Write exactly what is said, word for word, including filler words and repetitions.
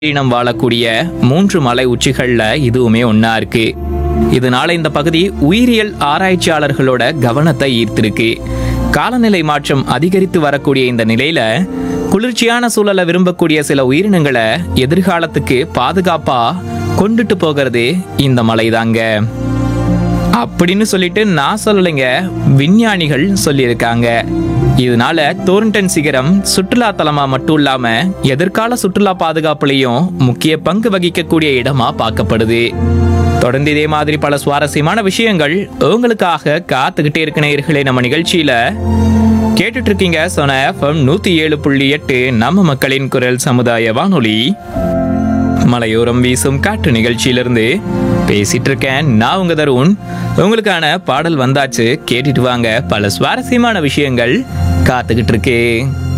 இனம் வாழக்கூடிய மூன்று மலை உச்சிகள்ல இதுவுமே ஒண்ணா இருக்கு. இதனால இந்த பகுதி உயிரியல் ஆராய்ச்சியாளர்களோட கவனத்தை ஈர்த்திருக்கு. காலநிலை மாற்றம் அதிகரித்து வரக்கூடிய இந்த நிலையில குளிர்ச்சியான சூழலை விரும்பக்கூடிய சில உயிரினங்களை எதிர்காலத்துக்கு பாதுகாப்பா கொண்டுட்டு போகிறது இந்த மலைதாங்க அப்படின்னு சொல்லிட்டு நான் சொல்லலைங்க, விஞ்ஞானிகள் சொல்லியிருக்காங்க. இதனால தோர்ன்டன் சிகரம் சுற்றுலா தலமா மட்டும் இல்லாம எதிர்கால சுற்றுலா பாதுகாப்புலையும் முக்கிய பங்கு வகிக்கக்கூடிய இடமா பார்க்கப்படுது. தொடர்ந்து இதே மாதிரி பல சுவாரஸ்யமான விஷயங்கள் உங்களுக்காக காத்துக்கிட்டே இருக்க நேயர்களே. நம்ம நிகழ்ச்சியில கேட்டுட்டு இருக்கீங்க சொன்ன எஃப்எம் நூத்தி ஏழு புள்ளி எட்டு நம்ம மக்களின் குரல் சமுதாய வானொலி. மலையோரம் வீசும் காற்று நிகழ்ச்சியிலிருந்து பேசிட்டு இருக்கேன் நான் உங்க தருண். உங்களுக்கான பாடல் வந்தாச்சு, கேட்டுட்டு வாங்க. பல சுவாரஸ்யமான விஷயங்கள் காத்துக்கிட்டு இருக்கு.